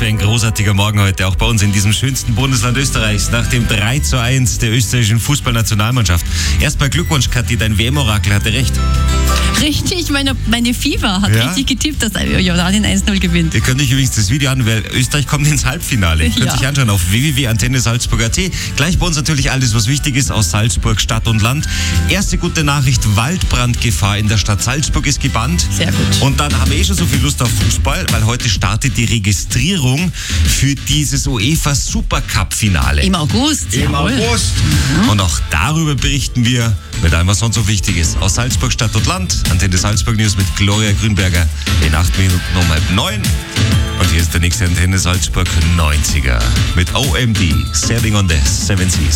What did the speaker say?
für ein großartiger Morgen heute, auch bei uns in diesem schönsten Bundesland Österreichs, nach dem 3:1 der österreichischen Fußballnationalmannschaft. Erstmal Glückwunsch, Kathi, dein WM-Orakel hatte recht. Richtig, meine FIFA hat richtig getippt, dass Jordanien 1-0 gewinnt. Ihr könnt euch übrigens das Video an, weil Österreich kommt ins Halbfinale. Ihr könnt sich anschauen auf www.antennesalzburg.at. Gleich bei uns natürlich alles, was wichtig ist aus Salzburg, Stadt und Land. Erste gute Nachricht, Waldbrandgefahr in der Stadt Salzburg ist gebannt. Sehr gut. Und dann haben wir schon so viel Lust auf Fußball, weil heute startet die Registrierung für dieses UEFA Supercup-Finale. Im August. Im August. Und auch darüber berichten wir mit allem, was sonst so wichtig ist. Aus Salzburg, Stadt und Land. Antenne Salzburg News mit Gloria Grünberger in 8 Minuten um 8:30. Und hier ist der nächste Antenne Salzburg 90er mit OMD, Sailing on the Seven Seas.